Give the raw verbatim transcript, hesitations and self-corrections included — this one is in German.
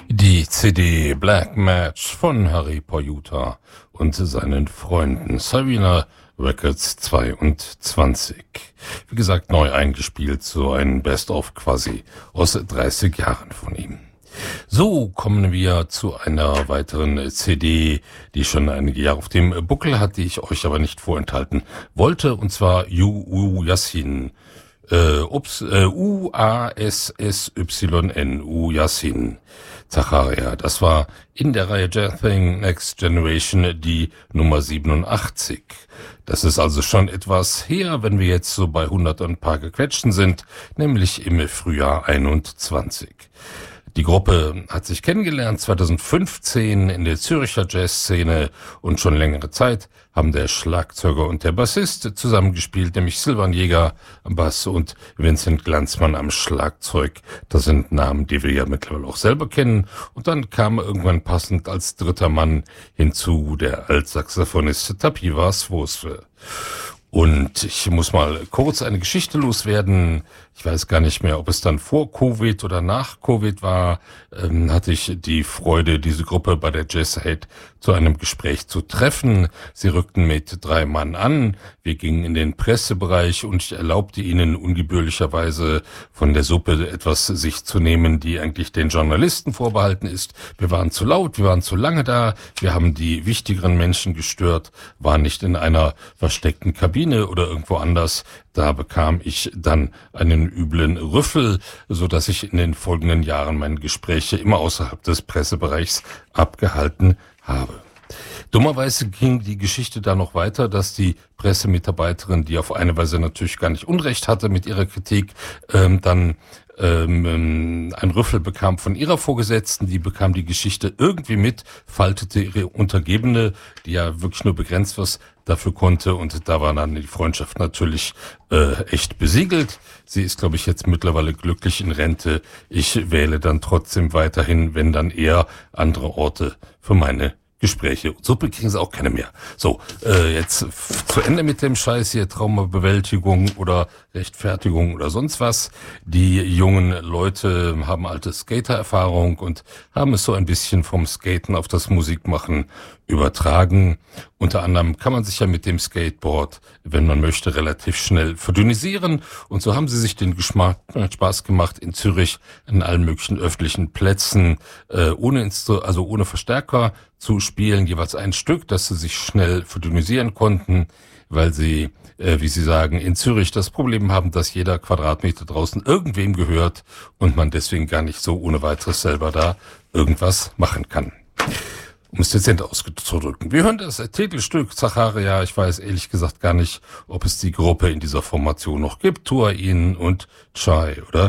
Die C D Black Match von Harry Pojuta und seinen Freunden Serena Records zweiundzwanzig. Wie gesagt, neu eingespielt, so ein Best-of quasi aus dreißig Jahren von ihm. So kommen wir zu einer weiteren C D, die schon einige Jahre auf dem Buckel hat, die ich euch aber nicht vorenthalten wollte, und zwar You U Yassin. Äh, ups, äh, U A S S Y N, U Yassin Zacharia. Das war in der Reihe Thing Next Generation die Nummer siebenundachtzig. Das ist also schon etwas her, wenn wir jetzt so bei hundert und ein paar gequetschten sind, nämlich im Frühjahr einundzwanzig. Die Gruppe hat sich kennengelernt zweitausendfünfzehn in der Zürcher Jazzszene, und schon längere Zeit haben der Schlagzeuger und der Bassist zusammengespielt, nämlich Silvan Jäger am Bass und Vincent Glanzmann am Schlagzeug. Das sind Namen, die wir ja mittlerweile auch selber kennen. Und dann kam irgendwann passend als dritter Mann hinzu der Altsaxophonist Tapiwa Swoswe. Und ich muss mal kurz eine Geschichte loswerden. Ich weiß gar nicht mehr, ob es dann vor Covid oder nach Covid war, ähm, hatte ich die Freude, diese Gruppe bei der Jazzhead zu einem Gespräch zu treffen. Sie rückten mit drei Mann an. Wir gingen in den Pressebereich und ich erlaubte ihnen ungebührlicherweise von der Suppe etwas sich zu nehmen, die eigentlich den Journalisten vorbehalten ist. Wir waren zu laut, wir waren zu lange da, wir haben die wichtigeren Menschen gestört, waren nicht in einer versteckten Kabine oder irgendwo anders. Da bekam ich dann einen üblen Rüffel, so dass ich in den folgenden Jahren meine Gespräche immer außerhalb des Pressebereichs abgehalten habe. Dummerweise ging die Geschichte da noch weiter, dass die Pressemitarbeiterin, die auf eine Weise natürlich gar nicht Unrecht hatte mit ihrer Kritik, ähm, dann ähm, ein Rüffel bekam von ihrer Vorgesetzten, die bekam die Geschichte irgendwie mit, faltete ihre Untergebene, die ja wirklich nur begrenzt was dafür konnte, und da war dann die Freundschaft natürlich äh, echt besiegelt. Sie ist, glaube ich, jetzt mittlerweile glücklich in Rente. Ich wähle dann trotzdem weiterhin, wenn dann eher andere Orte für meine Gespräche. Suppe kriegen sie auch keine mehr. So, äh, jetzt f- zu Ende mit dem Scheiß hier, Traumabewältigung oder Rechtfertigung oder sonst was. Die jungen Leute haben alte Skater-Erfahrung und haben es so ein bisschen vom Skaten auf das Musikmachen übertragen. Unter anderem kann man sich ja mit dem Skateboard, wenn man möchte, relativ schnell verdünnisieren. Und so haben sie sich den Geschmack, äh, Spaß gemacht, in Zürich an allen möglichen öffentlichen Plätzen, äh, ohne Instru- also ohne Verstärker zu spielen, jeweils ein Stück, dass sie sich schnell verdünnisieren konnten, weil sie, äh, wie sie sagen, in Zürich das Problem haben, dass jeder Quadratmeter draußen irgendwem gehört und man deswegen gar nicht so ohne weiteres selber da irgendwas machen kann. Um es dezent auszudrücken. Wir hören das Titelstück Zacharia. Ich weiß ehrlich gesagt gar nicht, ob es die Gruppe in dieser Formation noch gibt. Tuain und Chai, oder?